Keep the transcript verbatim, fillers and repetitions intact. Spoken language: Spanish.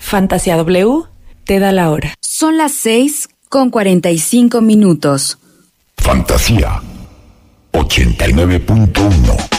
Fantasía W te da la hora. Son las seis con cuarenta y cinco minutos. Fantasía ochenta y nueve punto uno.